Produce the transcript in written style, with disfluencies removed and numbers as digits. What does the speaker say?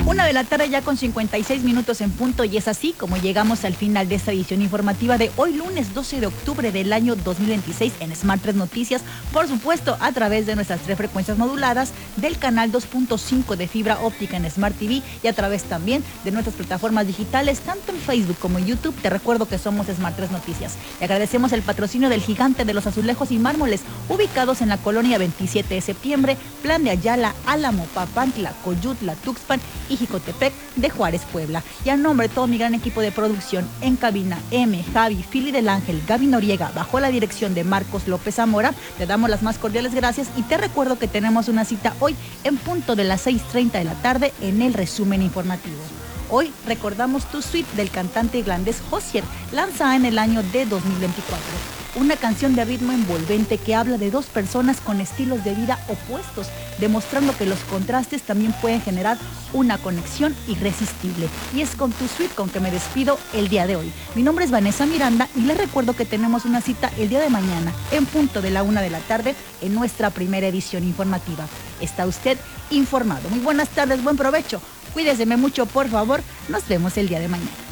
1 de la tarde ya con 56 minutos en punto, y es así como llegamos al final de esta edición informativa de hoy lunes 12 de octubre del año 2026 en Smart 3 Noticias, por supuesto a través de nuestras 3 frecuencias moduladas, del canal 2.5 de fibra óptica en Smart TV y a través también de nuestras plataformas digitales, tanto en Facebook como en YouTube. Te recuerdo que somos Smart 3 Noticias. Le agradecemos el patrocinio del gigante de los azulejos y mármoles, ubicados en la colonia 27 de septiembre, Plan de Ayala, Álamo, Papantla, Coyutla, Tuxpan y Jicotepec de Juárez, Puebla. Y a nombre de todo mi gran equipo de producción, en cabina, M, Javi, Fili del Ángel, Gaby Noriega, bajo la dirección de Marcos López Zamora, te damos las más cordiales gracias y te recuerdo que tenemos una cita hoy en punto de las 6:30 de la tarde en el resumen informativo. Hoy recordamos Tu Suite del cantante irlandés Hozier, lanzada en el año de 2024. Una canción de ritmo envolvente que habla de dos personas con estilos de vida opuestos, demostrando que los contrastes también pueden generar una conexión irresistible. Y es con Tu Suite con que me despido el día de hoy. Mi nombre es Vanessa Miranda y les recuerdo que tenemos una cita el día de mañana en punto de la 1 de la tarde en nuestra primera edición informativa. Está usted informado. Muy buenas tardes, buen provecho. Cuídeseme mucho, por favor. Nos vemos el día de mañana.